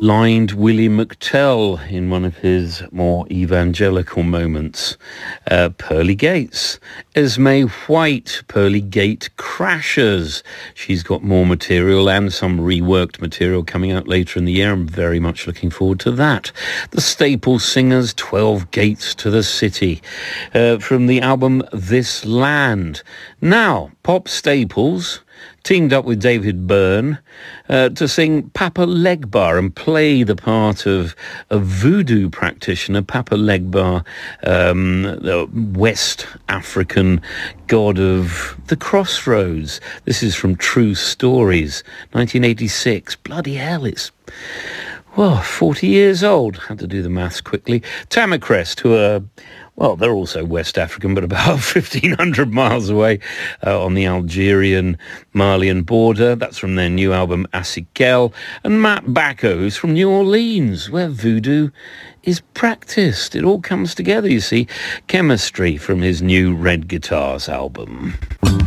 lined Willie McTell in one of his more evangelical moments. Pearly Gates, Esme White, Pearly Gate Crashers. She's got more material and some reworked material coming out later in the year. I'm very much looking forward to that. The Staple Singers, 12 Gates to the City, from the album This Land. Now, Pop Staples teamed up with David Byrne to sing Papa Legba and play the part of a voodoo practitioner. Papa Legba, the West African god of the crossroads. This is from True Stories, 1986. Bloody hell, it's 40 years old. Had to do the maths quickly. Tamacrest, who are, well, they're also West African, but about 1,500 miles away on the Algerian-Malian border. That's from their new album, Asikel. And Matt Bacco, who's from New Orleans, where voodoo is practiced. It all comes together, you see. Chemistry from his new Red Guitars album.